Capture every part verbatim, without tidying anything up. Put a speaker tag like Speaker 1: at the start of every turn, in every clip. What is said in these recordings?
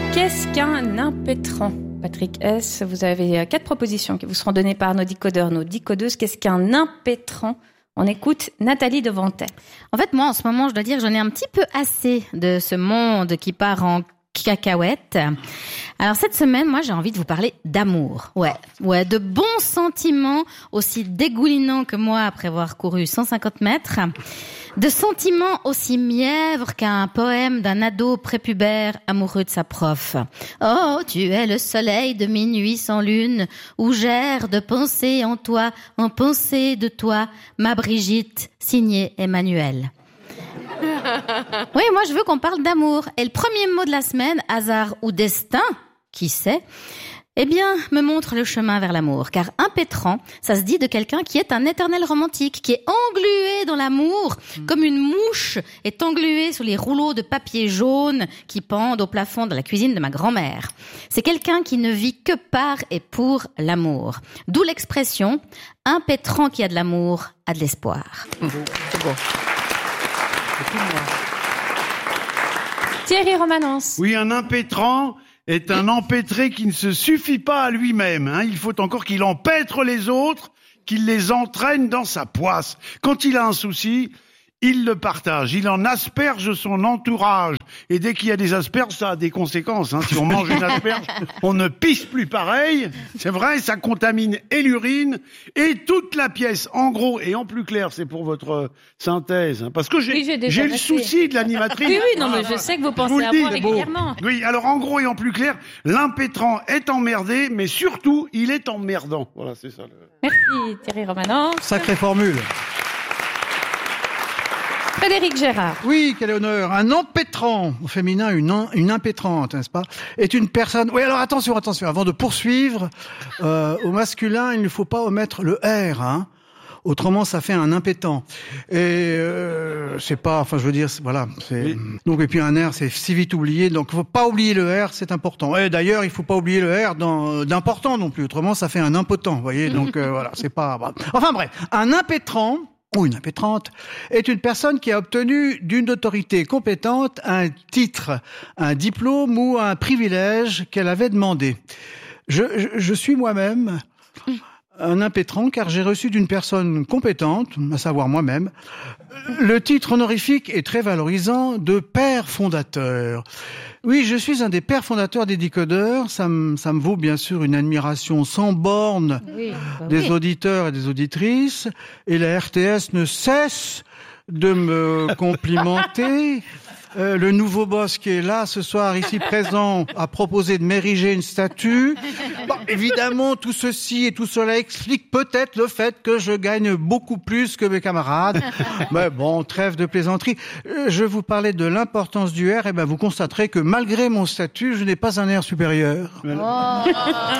Speaker 1: Qu'est-ce qu'un impétrant ? Patrick S., vous avez quatre propositions qui vous seront données par nos décodeurs, nos décodeuses. Qu'est-ce qu'un impétrant ? On écoute Nathalie Devantet.
Speaker 2: En fait, moi, en ce moment, je dois dire, j'en ai un petit peu assez de ce monde qui part en cacahuète. Alors cette semaine, moi, j'ai envie de vous parler d'amour. Ouais, ouais, de bons sentiments aussi dégoulinants que moi après avoir couru cent cinquante mètres. De sentiments aussi mièvres qu'un poème d'un ado prépubère amoureux de sa prof. Oh, tu es le soleil de minuit sans lune, où j'erre de pensée en toi, en pensée de toi, ma Brigitte, signée Emmanuel. Oui, moi je veux qu'on parle d'amour. Et le premier mot de la semaine, hasard ou destin, qui sait, eh bien, me montre le chemin vers l'amour. Car impétrant, ça se dit de quelqu'un qui est un éternel romantique, qui est englué dans l'amour, mmh. comme une mouche est engluée sur les rouleaux de papier jaune qui pendent au plafond de la cuisine de ma grand-mère. C'est quelqu'un qui ne vit que par et pour l'amour. D'où l'expression « impétrant qui a de l'amour a de l'espoir ».
Speaker 1: C'est beau. Thierry Romanens.
Speaker 3: Oui, un impétrant est un empêtré qui ne se suffit pas à lui-même. Hein. Il faut encore qu'il empêtre les autres, qu'il les entraîne dans sa poisse. Quand il a un souci, il le partage. Il en asperge son entourage. Et dès qu'il y a des asperges, ça a des conséquences. Hein. Si on mange une asperge, on ne pisse plus pareil. C'est vrai, ça contamine et l'urine et toute la pièce. En gros et en plus clair, c'est pour votre synthèse. Hein. Parce que j'ai,
Speaker 1: oui, j'ai,
Speaker 3: j'ai le souci de l'animatrice.
Speaker 1: Oui, oui, non, mais je sais que vous pensez à moi régulièrement.
Speaker 3: Oui, alors en gros et en plus clair, l'impétrant est emmerdé, mais surtout, il est emmerdant. Voilà, c'est ça. Le...
Speaker 1: Merci Thierry Romanens.
Speaker 4: Sacrée formule.
Speaker 1: Frédéric Gérard.
Speaker 4: Oui, quel honneur. Un empétrant, au féminin, une, in, une impétrante, n'est-ce pas, est une personne... Oui, alors attention, attention, avant de poursuivre, euh, au masculin, il ne faut pas omettre le R, hein. Autrement, ça fait un impétent. Et euh, c'est pas, enfin, je veux dire, c'est, voilà. C'est, oui. Donc, et puis un R, c'est si vite oublié. Donc, faut pas oublier le R, c'est important. Et d'ailleurs, il faut pas oublier le R dans, d'important non plus. Autrement, ça fait un impotent, vous voyez. Donc, euh, voilà, c'est pas... Bah. Enfin, bref, un impétrant... ou une impétrante, est une personne qui a obtenu d'une autorité compétente un titre, un diplôme ou un privilège qu'elle avait demandé. Je, je, je suis moi-même un impétrant car j'ai reçu d'une personne compétente, à savoir moi-même, le titre honorifique et très valorisant de père fondateur. Oui, je suis un des pères fondateurs des décodeurs. Ça me, ça me vaut bien sûr une admiration sans borne oui, bah des oui. auditeurs et des auditrices. Et la R T S ne cesse de me complimenter. Euh, le nouveau boss qui est là ce soir, ici présent, a proposé de m'ériger une statue. Bon, évidemment, tout ceci et tout cela explique peut-être le fait que je gagne beaucoup plus que mes camarades. Mais bon, trêve de plaisanterie. Euh, je vous parlais de l'importance du R, et ben vous constaterez que malgré mon statut, je n'ai pas un R supérieur.
Speaker 1: Oh. Bravo.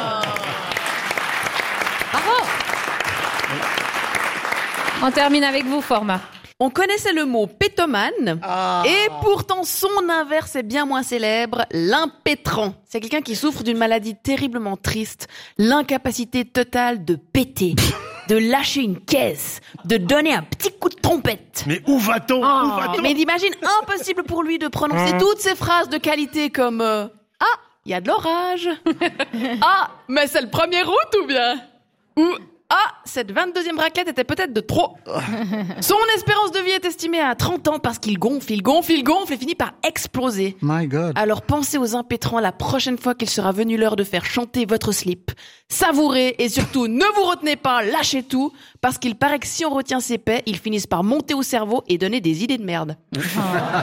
Speaker 1: On termine avec vous, Format.
Speaker 5: On connaissait le mot pétomane, ah. et pourtant son inverse est bien moins célèbre, l'impétrant. C'est quelqu'un qui souffre d'une maladie terriblement triste, l'incapacité totale de péter, de lâcher une caisse, de donner un petit coup de trompette.
Speaker 3: Mais où va-t-on,
Speaker 5: oh,
Speaker 3: où va-t-on
Speaker 5: Mais d'imagine, impossible pour lui de prononcer mmh. toutes ces phrases de qualité comme euh, « Ah, il y a de l'orage !»« Ah, mais c'est le premier août ou bien ?» ou « Ah, cette vingt-deuxième raclette était peut-être de trop. » Son espérance de vie est estimée à trente ans parce qu'il gonfle, il gonfle, il gonfle et finit par exploser.
Speaker 4: My God.
Speaker 5: Alors pensez aux impétrants la prochaine fois qu'il sera venu l'heure de faire chanter votre slip. Savourez et surtout ne vous retenez pas, lâchez tout, parce qu'il paraît que si on retient ses paix, ils finissent par monter au cerveau et donner des idées de merde.
Speaker 4: Oh.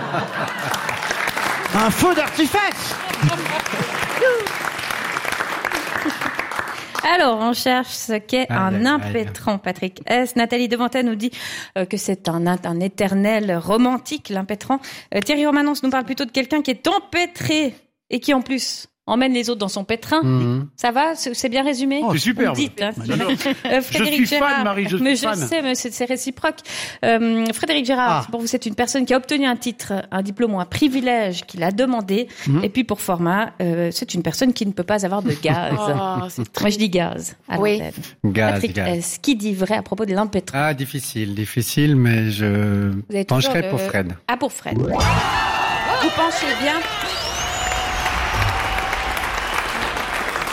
Speaker 4: Un feu d'artifice.
Speaker 1: Alors, on cherche ce qu'est ah, un impétrant, Patrick S. Nathalie Devantet nous dit euh, que c'est un, un éternel romantique, l'impétrant. Euh, Thierry Romanens nous parle plutôt de quelqu'un qui est empêtré et qui, en plus, emmène les autres dans son pétrin. Mmh. Ça va? C'est bien résumé?
Speaker 3: Oh, c'est super.
Speaker 1: Dites, hein,
Speaker 3: euh, Frédéric je suis Gérard, fan, Marie, je suis
Speaker 1: mais
Speaker 3: fan.
Speaker 1: Je sais, mais c'est, c'est réciproque. Euh, Frédéric Gérard, ah. pour vous, c'est une personne qui a obtenu un titre, un diplôme ou un privilège qu'il a demandé. Mmh. Et puis, pour Format, euh, c'est une personne qui ne peut pas avoir de gaz.
Speaker 5: Oh, c'est très...
Speaker 1: Moi, je dis gaz. À
Speaker 6: oui. Gaz,
Speaker 1: Patrick
Speaker 6: gaz.
Speaker 1: S. Qui dit vrai à propos de l'impétrant?
Speaker 6: Ah, difficile, difficile, mais je pencherai
Speaker 1: le...
Speaker 6: pour Fred.
Speaker 1: Ah, pour Fred. Vous penchez bien.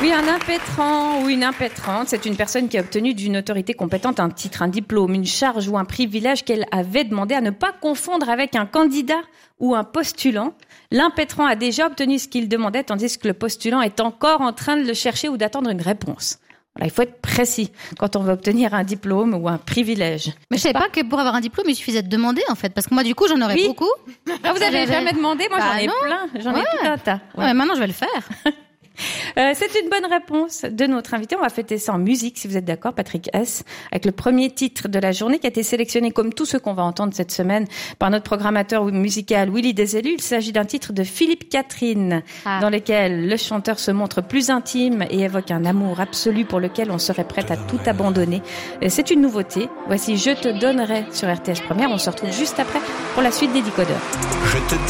Speaker 1: Oui, un impétrant ou une impétrante, c'est une personne qui a obtenu d'une autorité compétente un titre, un diplôme, une charge ou un privilège qu'elle avait demandé à ne pas confondre avec un candidat ou un postulant. L'impétrant a déjà obtenu ce qu'il demandait, tandis que le postulant est encore en train de le chercher ou d'attendre une réponse. Voilà, il faut être précis quand on veut obtenir un diplôme ou un privilège.
Speaker 2: Mais je savais pas que pour avoir un diplôme, il suffisait de demander, en fait. Parce que moi, du coup, j'en aurais
Speaker 1: oui.
Speaker 2: beaucoup.
Speaker 1: Ah, vous avez jamais demandé? Moi, bah j'en ai
Speaker 2: non.
Speaker 1: plein. J'en
Speaker 2: ouais.
Speaker 1: ai tout un tas.
Speaker 2: Ouais. Ouais, maintenant, je vais le faire.
Speaker 1: Euh, c'est une bonne réponse de notre invité. On va fêter ça en musique, si vous êtes d'accord, Patrick S, avec le premier titre de la journée qui a été sélectionné, comme tous ceux qu'on va entendre cette semaine, par notre programmateur musical Willy Desélus. Il s'agit d'un titre de Philippe Catherine, ah. dans lequel le chanteur se montre plus intime et évoque un amour absolu pour lequel on serait prêt à tout abandonner. C'est une nouveauté. Voici Je te donnerai sur R T S Première. On se retrouve juste après pour la suite des Décodeurs.
Speaker 7: Je te